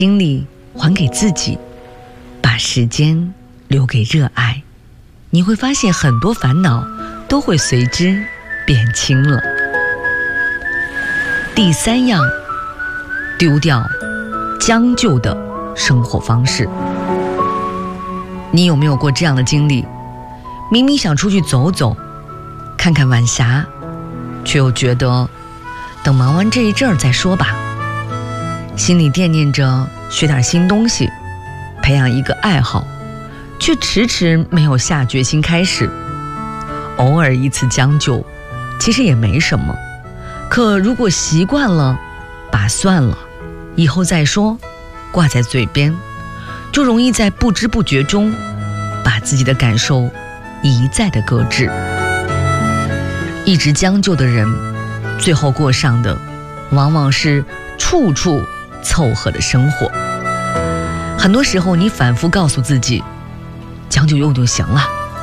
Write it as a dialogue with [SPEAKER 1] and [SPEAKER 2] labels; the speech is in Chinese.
[SPEAKER 1] 精力还给自己，把时间留给热爱，你会发现很多烦恼都会随之变轻了。第3样，丢掉将就的生活方式。你有没有过这样的经历？明明想出去走走，看看晚霞，却又觉得等忙完这一阵儿再说吧。心里惦念着学点新东西，培养一个爱好，却迟迟没有下决心开始。偶尔一次将就，其实也没什么。可如果习惯了，把算了，以后再说，挂在嘴边，就容易在不知不觉中，把自己的感受一再的搁置。一直将就的人，最后过上的往往是处处凑合的生活。很多时候你反复告诉自己，将就用就行了，